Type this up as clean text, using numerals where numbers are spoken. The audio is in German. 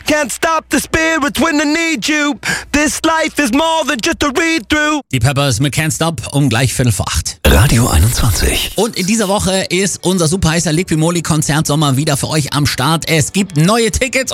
Can't stop the spirits when I need you. This life is more than just a read-through. Die Peppers mit Can't Stop um gleich 7:45. Radio 21. Und in dieser Woche ist unser super heißer Liqui Moly Konzert Sommer wieder für euch am Start. Es gibt neue Tickets